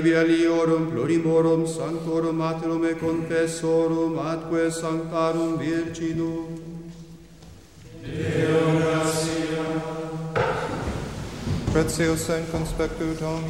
Vialiorum plurimorum sanctorum materum et confessorum atque sanctarum virginum. Deo gratia. Pretios and conspectutum